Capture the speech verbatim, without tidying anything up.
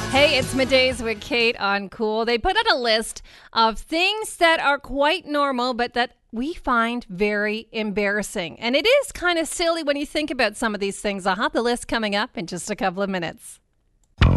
Hey, it's Middays with Kate on Cool. They put out a list of things that are quite normal, but that we find very embarrassing. And it is kind of silly when you think about some of these things. I'll have the list coming up in just a couple of minutes.